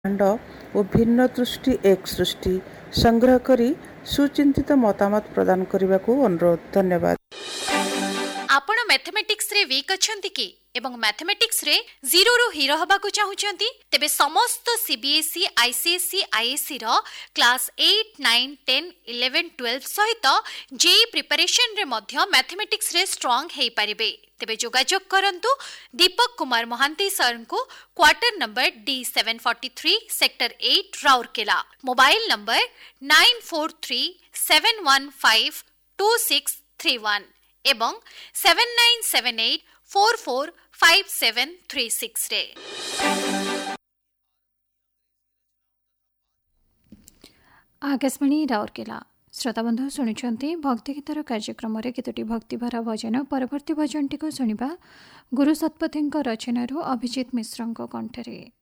कांड और भिन्न दृष्टि एक सृष्टि संग्रह करी सुचिंतित मतामत प्रदान करने को अनुरोध। धन्यवाद। आपण मैथमेटिक्स रे वीक अछंती कि एवं मैथमेटिक्स रे जीरो रु हीरो हबा को चाहुचंती तेबे समस्त सीबीएसई आईसीएसई आईएससी रो क्लास 8 9 10 11 12 सहित जेई प्रिपरेशन रे मध्य मैथमेटिक्स रे स्ट्रांग हेई परिबे। तेबे जोगाजोग करंतु दीपक कुमार महांती सर को quarter number D743 sector 8 Rourkela, mobile number 9437152631 एवं 7978445736 रे। आकाशवाणी राउरकेला श्रोता बंधु शुणुंट भक्ति गीतर कार्यक्रम केतोटी भक्तिभरा भजन। परवर्ती भजनटी को शुणा गुरु सतपथी रचना अभिजित मिश्र कंठरे।